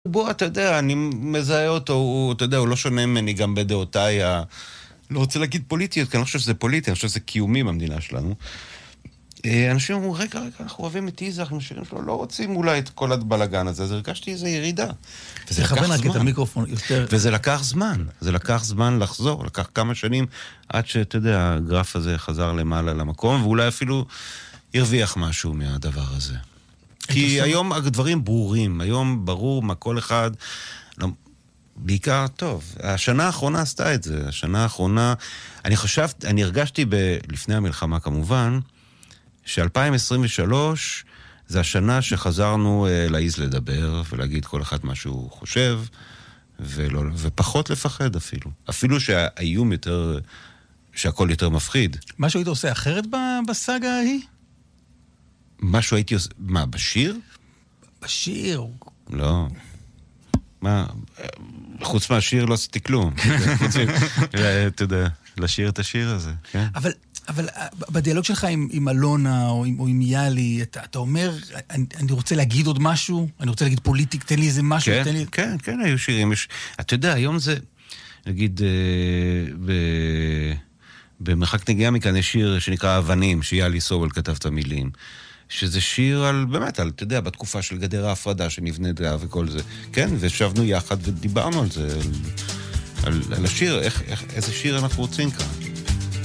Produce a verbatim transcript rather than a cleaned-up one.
בוא, אתה יודע, אני מזהה אותו, הוא, אתה יודע, הוא לא שונה ממני גם בדעותיי, ה... לא רוצה להגיד פוליטיות, כי אני לא חושב שזה פוליטי, אני חושב שזה קיומי במדינה שלנו. אנשים אמרו, רגע, רגע, אנחנו אוהבים את איזק, אנחנו שירים שלו, לא רוצים אולי את כל הבלגן הזה, אז הרגשתי איזו ירידה. וזה לקח זמן. את המיקרופון יותר... וזה לקח זמן, זה לקח זמן לחזור, לקח כמה שנים, עד שאתה יודע, הגרף הזה חזר למעלה למקום, ואולי אפילו הרוויח משהו מהדבר הזה. כי היום הדברים ברורים, היום ברור מה כל אחד, בעיקר טוב. השנה האחרונה עשתה את זה, השנה האחרונה, אני חשבתי, אני הרגשתי ב, לפני המלחמה כמובן, ש-אלפיים עשרים ושלוש זה השנה שחזרנו להעיז לדבר ולהגיד כל אחד מה שהוא חושב, ולא, ופחות לפחד אפילו. אפילו שהאיום יותר, שהכל יותר מפחיד. משהו היית עושה אחרת בסאגה ההיא? משהו הייתי עושה... מה, בשיר? בשיר. לא. מה? חוץ מהשיר לא עשיתי כלום. אתה יודע, לשיר את השיר הזה. אבל... אבל בדיאלוג שלך עם, עם אלונה או עם, או עם יאלי, אתה, אתה אומר, אני, אני רוצה להגיד עוד משהו, אני רוצה להגיד פוליטיק, תן לי איזה משהו, כן, תן לי... כן, כן, היו שירים. יש, אתה יודע, היום זה, נגיד, אה, ב, במרחק נגיעה מכאן יש שיר שנקרא אבנים, שיאלי סובל כתב את המילים, שזה שיר על, באמת, על, אתה יודע, בתקופה של גדר ההפרדה, שנבנה דעה וכל זה. כן, וישבנו יחד ודיברנו על זה, על, על, על השיר, איך, איך, איזה שיר אנחנו רוצים כאן.